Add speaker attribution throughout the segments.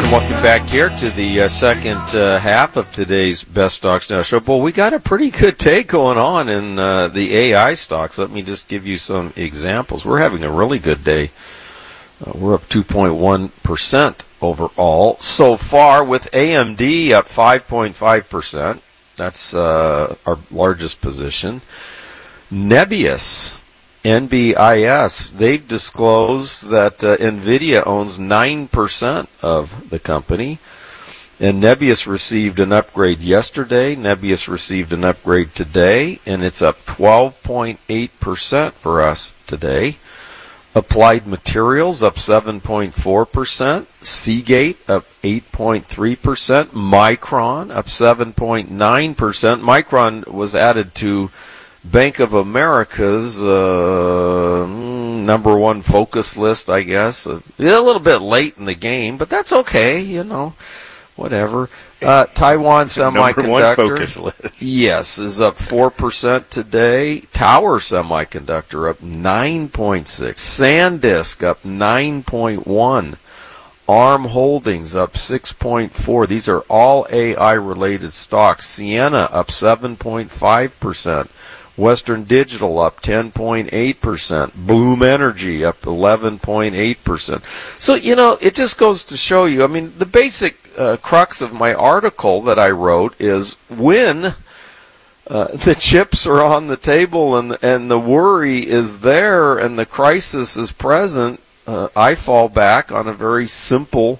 Speaker 1: and welcome back here to the second half of today's Best Stocks Now show. Boy, we got a pretty good day going on in the AI stocks. Let me just give you some examples. We're having a really good day. We're up 2.1% overall so far, with AMD up 5.5%. That's our largest position. Nebius, NBIS, they've disclosed that NVIDIA owns 9% of the company. And Nebius received an upgrade yesterday. Nebius received an upgrade today, and it's up 12.8% for us today. Applied Materials up 7.4%. Seagate up 8.3%. Micron up 7.9%. Micron was added to Bank of America's number one focus list, I guess. A little bit late in the game, but that's okay, whatever. Taiwan Semiconductor,
Speaker 2: number one focus list.
Speaker 1: Yes, is up 4% today. Tower Semiconductor up 9.6%. SanDisk up 9.1%. ARM Holdings up 6.4%. These are all AI-related stocks. Ciena up 7.5%. Western Digital up 10.8%. Bloom Energy up 11.8%. So, it just goes to show you, the basic crux of my article that I wrote is when the chips are on the table and the worry is there and the crisis is present, I fall back on a very simple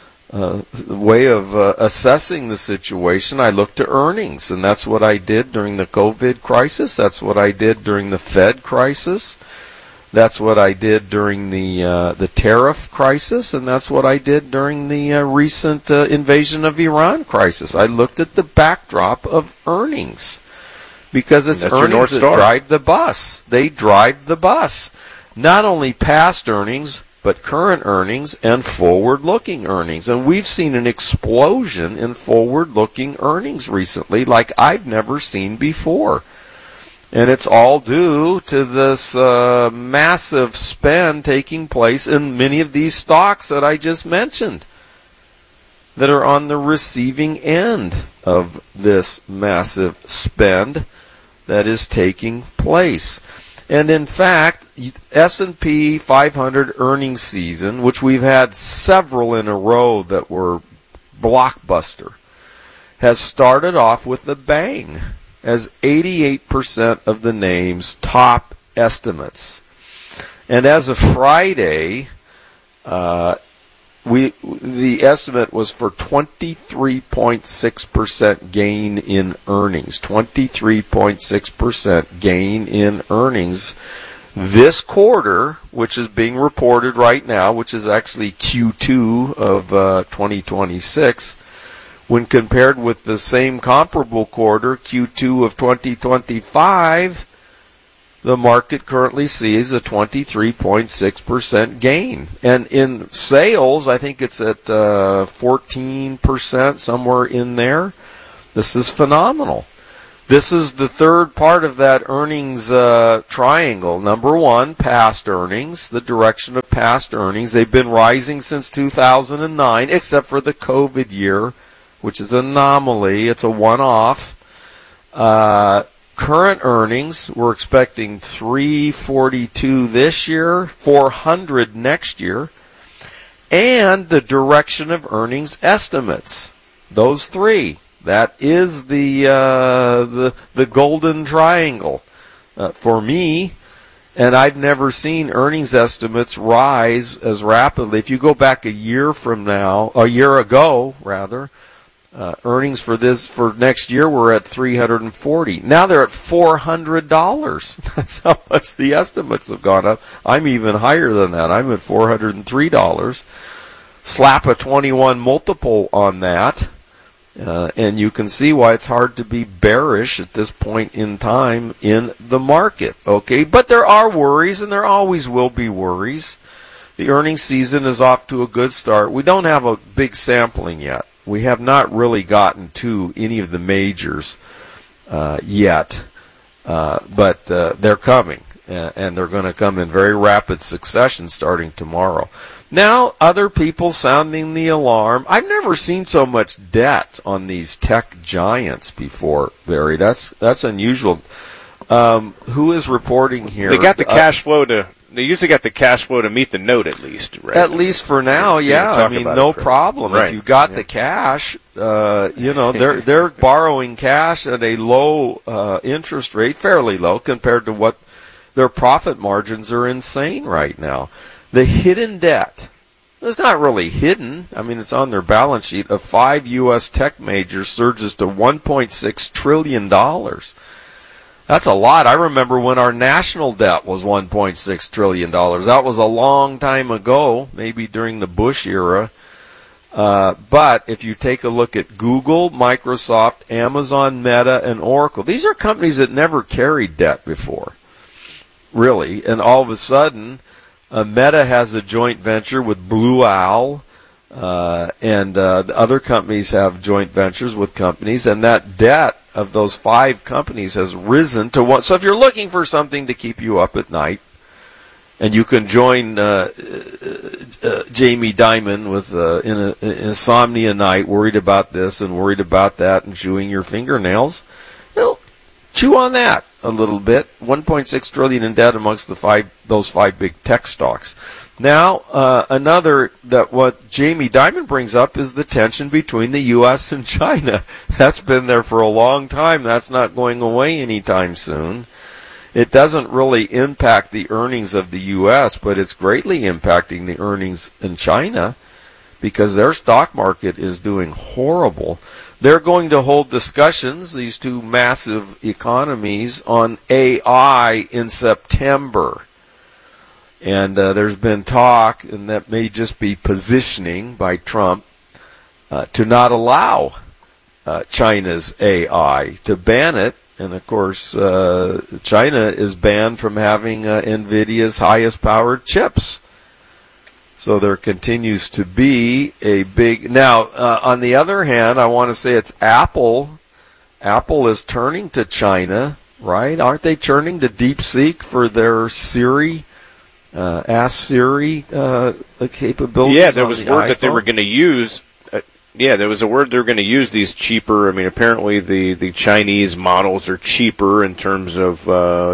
Speaker 1: way of assessing the situation. I look to earnings, and that's what I did during the COVID crisis. That's what I did during the Fed crisis. That's what I did during the tariff crisis, and that's what I did during the recent invasion of Iran crisis. I looked at the backdrop of earnings because it's earnings that drive the bus. They drive the bus. Not only past earnings, but current earnings and forward-looking earnings. And we've seen an explosion in forward-looking earnings recently like I've never seen before. And it's all due to this massive spend taking place in many of these stocks that I just mentioned that are on the receiving end of this massive spend that is taking place. And in fact, S&P 500 earnings season, which we've had several in a row that were blockbuster, has started off with a bang, as 88% of the names top estimates. And as of Friday, the estimate was for 23.6% gain in earnings. 23.6% gain in earnings this quarter, which is being reported right now, which is actually Q2 of 2026, when compared with the same comparable quarter, Q2 of 2025, the market currently sees a 23.6% gain. And in sales, I think it's at 14%, somewhere in there. This is phenomenal. This is the third part of that earnings triangle. Number one, past earnings, the direction of past earnings. They've been rising since 2009, except for the COVID year, which is an anomaly. It's a one-off. Current earnings, we're expecting 342 this year, 400 next year, and the direction of earnings estimates. Those three. That is the golden triangle for me, and I've never seen earnings estimates rise as rapidly. If you go back a year ago, earnings for next year were at $340. Now they're at $400. That's how much the estimates have gone up. I'm even higher than that. I'm at $403. Slap a 21 multiple on that, and you can see why it's hard to be bearish at this point in time in the market. Okay, but there are worries, and there always will be worries. The earnings season is off to a good start. We don't have a big sampling yet. We have not really gotten to any of the majors yet, but they're coming, and they're going to come in very rapid succession starting tomorrow. Now, other people sounding the alarm. I've never seen so much debt on these tech giants before, Barry. That's unusual. Who is reporting here?
Speaker 2: They got the cash flow to. They usually got the cash flow to meet the note, at least. Right?
Speaker 1: At least for now, yeah. I mean, no problem.
Speaker 2: Right.
Speaker 1: If you got the cash, they're borrowing cash at a low interest rate, fairly low compared to what their profit margins are insane right now. The hidden debt. It's not really hidden. I mean, it's on their balance sheet. Of 5 U.S. tech majors surges to $1.6 trillion. That's a lot. I remember when our national debt was $1.6 trillion. That was a long time ago, maybe during the Bush era. But if you take a look at Google, Microsoft, Amazon, Meta, and Oracle, these are companies that never carried debt before, really. And all of a sudden, Meta has a joint venture with Blue Owl, and other companies have joint ventures with companies, and that debt of those 5 companies has risen to one. So if you're looking for something to keep you up at night, and you can join Jamie Dimon with in an insomnia night, worried about this and worried about that, and chewing your fingernails, chew on that a little bit. $1.6 trillion in debt amongst those 5 big tech stocks. Now, another that what Jamie Dimon brings up is the tension between the U.S. and China. That's been there for a long time. That's not going away anytime soon. It doesn't really impact the earnings of the U.S., but it's greatly impacting the earnings in China because their stock market is doing horrible. They're going to hold discussions, these 2 massive economies, on AI in September. And there's been talk, and that may just be positioning by Trump, to not allow China's AI, to ban it. And, of course, China is banned from having NVIDIA's highest powered chips. So there continues to be a big... Now, on the other hand, I want to say it's Apple. Apple is turning to China, right? Aren't they turning to DeepSeek for their Siri... Ask Siri capabilities.
Speaker 2: Yeah, there was word
Speaker 1: iPhone.
Speaker 2: that they were going to use. There was a word they were going to use these cheaper. I mean, apparently the Chinese models are cheaper in terms of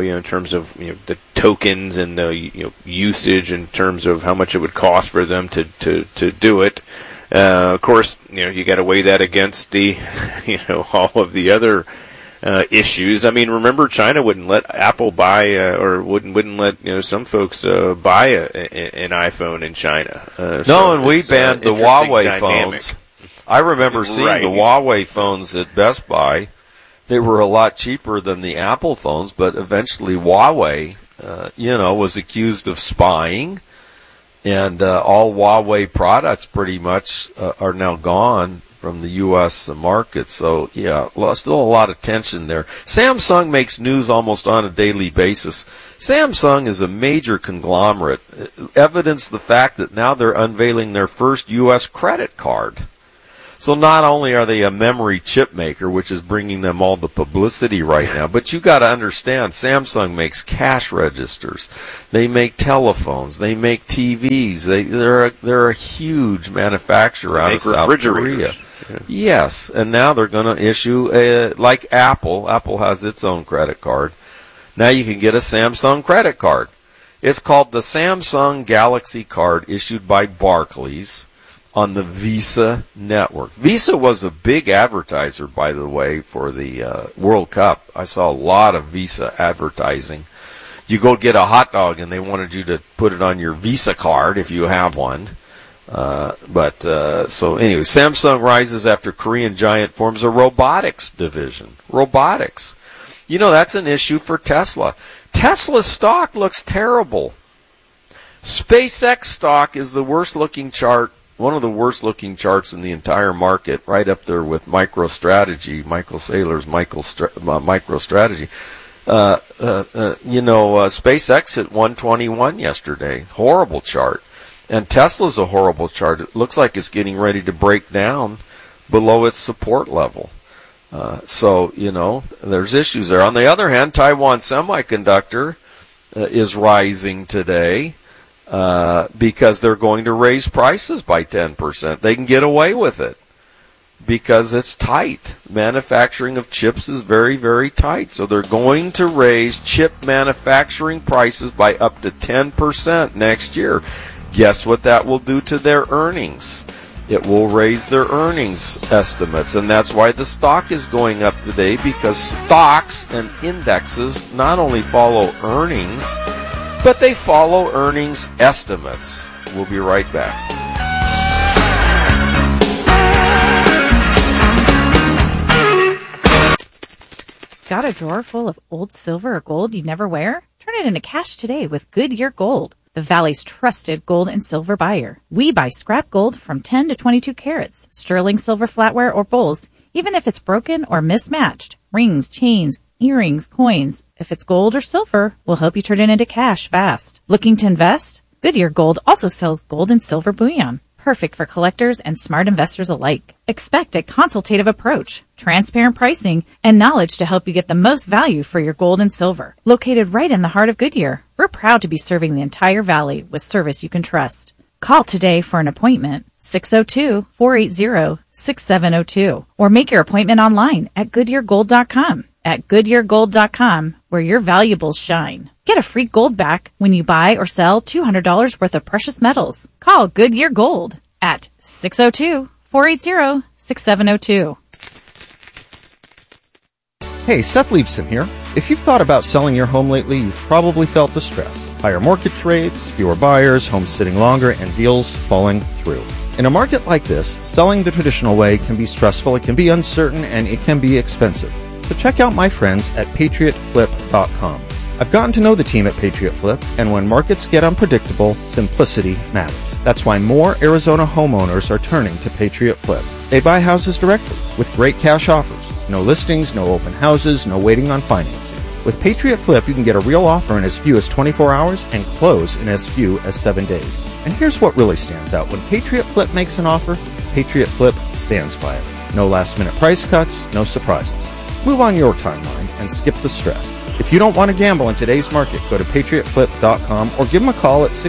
Speaker 2: the tokens and the usage in terms of how much it would cost for them to do it. Of course, you got to weigh that against the all of the other issues. I mean, remember, China wouldn't let Apple buy, or wouldn't let some folks buy an iPhone in China.
Speaker 1: And we banned the Huawei phones. I remember seeing the Huawei phones at Best Buy. They were a lot cheaper than the Apple phones, but eventually Huawei, was accused of spying, and all Huawei products pretty much are now gone from the U.S. market. So, yeah, still a lot of tension there. Samsung makes news almost on a daily basis. Samsung is a major conglomerate. Evidence the fact that now they're unveiling their first U.S. credit card. So not only are they a memory chip maker, which is bringing them all the publicity right now, but you got to understand, Samsung makes cash registers, they make telephones, they make TVs. They're a huge manufacturer out of South Korea. Yeah. Yes, and now they're going to issue like Apple. Apple has its own credit card. Now you can get a Samsung credit card. It's called the Samsung Galaxy Card, issued by Barclays on the Visa network. Visa was a big advertiser, by the way, for the World Cup. I saw a lot of Visa advertising. You go get a hot dog and they wanted you to put it on your Visa card if you have one. So anyway, Samsung rises after Korean giant forms a robotics division. Robotics. That's an issue for Tesla. Tesla stock looks terrible. SpaceX stock is the worst looking chart, one of the worst looking charts in the entire market, right up there with MicroStrategy, Michael Saylor's MicroStrategy. SpaceX hit 121 yesterday. Horrible chart. And Tesla's a horrible chart. It looks like it's getting ready to break down below its support level. There's issues there. On the other hand, Taiwan Semiconductor is rising today. because they're going to raise prices by 10%. They can get away with it because it's tight. Manufacturing of chips is very, very tight. So they're going to raise chip manufacturing prices by up to 10% next year. Guess what that will do to their earnings? It will raise their earnings estimates, and that's why the stock is going up today, because stocks and indexes not only follow earnings, but they follow earnings estimates. We'll be right back.
Speaker 3: Got a drawer full of old silver or gold you never wear? Turn it into cash today with Goodyear Gold, the Valley's trusted gold and silver buyer. We buy scrap gold from 10 to 22 carats, sterling silver flatware or bowls, even if it's broken or mismatched. Rings, chains, earrings, coins. If it's gold or silver, we'll help you turn it into cash fast. Looking to invest? Goodyear Gold also sells gold and silver bullion. Perfect for collectors and smart investors alike. Expect a consultative approach, transparent pricing, and knowledge to help you get the most value for your gold and silver. Located right in the heart of Goodyear, we're proud to be serving the entire valley with service you can trust. Call today for an appointment, 602-480-6702, or make your appointment online at GoodyearGold.com. At GoodyearGold.com, where your valuables shine. Get a free gold back when you buy or sell $200 worth of precious metals. Call Goodyear Gold at 602-480-6702.
Speaker 4: Hey, Seth Leibson here. If you've thought about selling your home lately, you've probably felt distress. Higher mortgage rates, fewer buyers, homes sitting longer, and deals falling through. In a market like this, selling the traditional way can be stressful, it can be uncertain, and it can be expensive. So check out my friends at PatriotFlip.com. I've gotten to know the team at Patriot Flip, and when markets get unpredictable, simplicity matters. That's why more Arizona homeowners are turning to Patriot Flip. They buy houses directly with great cash offers. No listings, no open houses, no waiting on financing. With Patriot Flip, you can get a real offer in as few as 24 hours and close in as few as 7 days. And here's what really stands out. When Patriot Flip makes an offer, Patriot Flip stands by it. No last-minute price cuts, no surprises. Move on your timeline and skip the stress. If you don't want to gamble in today's market, go to PatriotFlip.com or give them a call at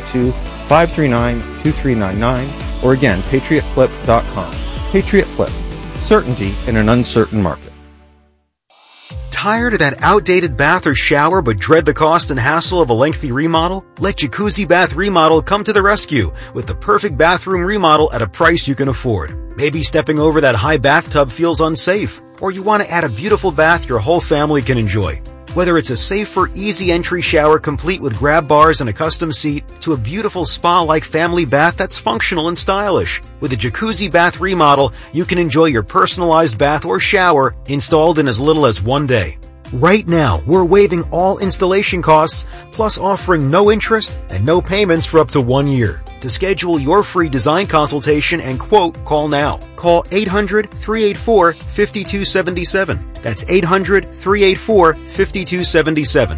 Speaker 4: 602-539-2399, or again, PatriotFlip.com. Patriot Flip. Certainty in an uncertain market.
Speaker 5: Tired of that outdated bath or shower but dread the cost and hassle of a lengthy remodel? Let Jacuzzi Bath Remodel come to the rescue with the perfect bathroom remodel at a price you can afford. Maybe stepping over that high bathtub feels unsafe, or you want to add a beautiful bath your whole family can enjoy. Whether it's a safer, easy entry shower complete with grab bars and a custom seat, to a beautiful spa-like family bath that's functional and stylish. With a Jacuzzi Bath Remodel, you can enjoy your personalized bath or shower installed in as little as 1 day. Right now, we're waiving all installation costs, plus offering no interest and no payments for up to 1 year. To schedule your free design consultation and quote, call now. Call 800-384-5277. That's 800-384-5277.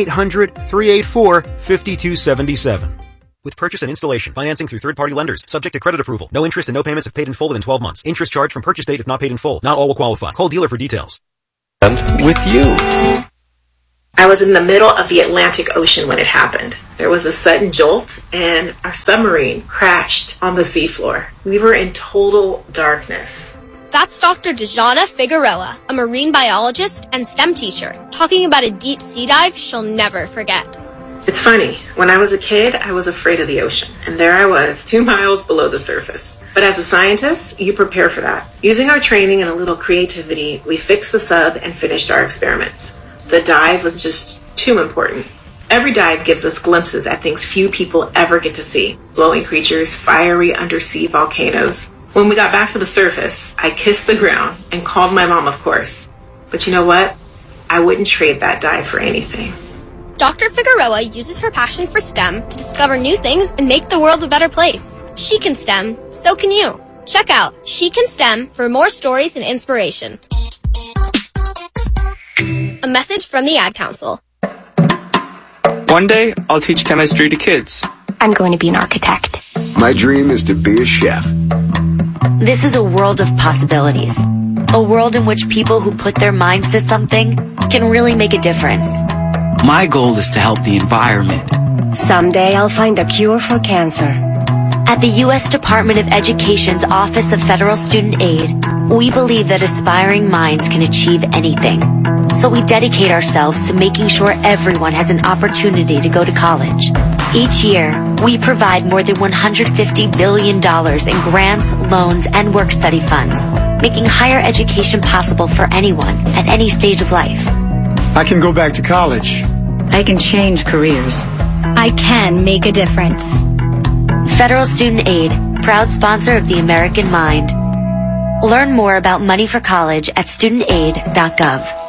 Speaker 5: 800-384-5277. With purchase and installation, financing through third-party lenders, subject to credit approval. No interest and no payments if paid in full within 12 months. Interest charged from purchase date if not paid in full. Not all will qualify. Call dealer for details.
Speaker 1: And with you.
Speaker 6: I was in the middle of the Atlantic Ocean when it happened. There was a sudden jolt, and our submarine crashed on the seafloor. We were in total darkness.
Speaker 7: That's Dr. Dejana Figueroa, a marine biologist and STEM teacher, talking about a deep sea dive she'll never forget.
Speaker 6: It's funny, when I was a kid, I was afraid of the ocean, and there I was, 2 miles below the surface. But as a scientist, you prepare for that. Using our training and a little creativity, we fixed the sub and finished our experiments. The dive was just too important. Every dive gives us glimpses at things few people ever get to see. Glowing creatures, fiery undersea volcanoes. When we got back to the surface, I kissed the ground and called my mom, of course. But you know what? I wouldn't trade that dive for anything.
Speaker 7: Dr. Figueroa uses her passion for STEM to discover new things and make the world a better place. She can STEM, so can you. Check out She Can STEM for more stories and inspiration. A message from the Ad Council.
Speaker 8: One day, I'll teach chemistry to kids.
Speaker 9: I'm going to be an architect.
Speaker 10: My dream is to be a chef.
Speaker 9: This is a world of possibilities. A world in which people who put their minds to something can really make a difference.
Speaker 11: My goal is to help the environment, Someday I'll find a cure for cancer.
Speaker 9: At the U.S. Department of Education's Office of Federal Student Aid, we believe that aspiring minds can achieve anything. So we dedicate ourselves to making sure everyone has an opportunity to go to college. Each year, we provide more than $150 billion in grants, loans, and work-study funds, making higher education possible for anyone at any stage of life.
Speaker 12: I can go back to college.
Speaker 13: I can change careers.
Speaker 14: I can make a difference.
Speaker 9: Federal Student Aid, proud sponsor of the American Mind. Learn more about money for college at studentaid.gov.